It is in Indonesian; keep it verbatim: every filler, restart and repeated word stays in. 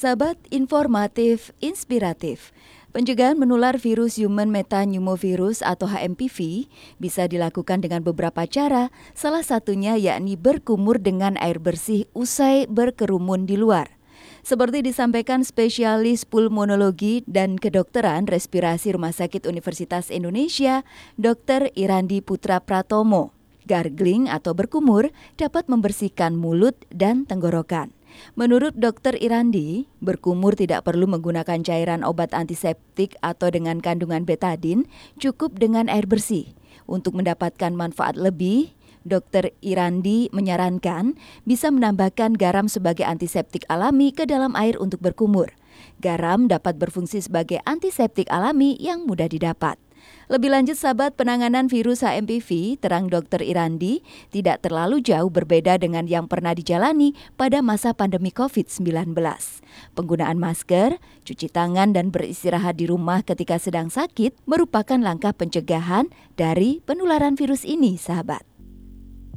Sahabat informatif, inspiratif. Pencegahan menular virus Human Metapneumovirus atau H M P V bisa dilakukan dengan beberapa cara, salah satunya yakni berkumur dengan air bersih usai berkerumun di luar. Seperti disampaikan spesialis pulmonologi dan kedokteran respirasi Rumah Sakit Universitas Indonesia, dokter Irandi Putra Pratomo. Gargling atau berkumur dapat membersihkan mulut dan tenggorokan. Menurut dokter Irandi, berkumur tidak perlu menggunakan cairan obat antiseptik atau dengan kandungan betadin, cukup dengan air bersih. Untuk mendapatkan manfaat lebih, dokter Irandi menyarankan bisa menambahkan garam sebagai antiseptik alami ke dalam air untuk berkumur. Garam dapat berfungsi sebagai antiseptik alami yang mudah didapat. Lebih lanjut, sahabat, penanganan virus H M P V, terang dokter Irandi, tidak terlalu jauh berbeda dengan yang pernah dijalani pada masa pandemi covid sembilan belas. Penggunaan masker, cuci tangan, dan beristirahat di rumah ketika sedang sakit merupakan langkah pencegahan dari penularan virus ini, sahabat.